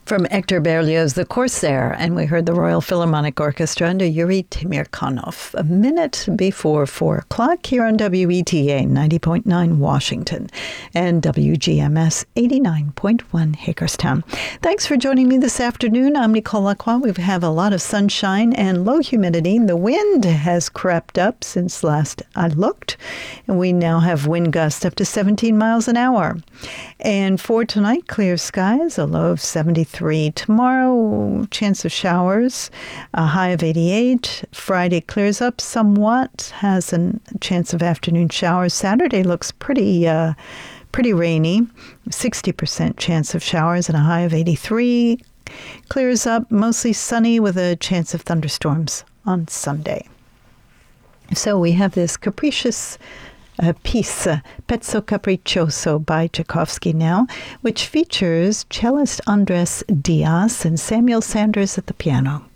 From Hector Berlioz' The Corsair, and we heard the Royal Philharmonic Orchestra under Yuri Temirkanov. A minute before 4 o'clock here on WETA 90.9 Washington and WGMS 89.1 Hagerstown. Thanks for joining me this afternoon. I'm Nicole Lacroix. We have a lot of sunshine and low humidity. The wind has crept up since last I looked, and we now have wind gusts up to 17 miles an hour. And for tonight, clear skies, a low of 73. Tomorrow, chance of showers, a high of 88. Friday clears up somewhat, has a chance of afternoon showers. Saturday looks pretty rainy, 60% chance of showers and a high of 83. Clears up, mostly sunny with a chance of thunderstorms on Sunday. So we have this capricious piece, Pezzo Capriccioso by Tchaikovsky now, which features cellist Andres Diaz and Samuel Sanders at the piano.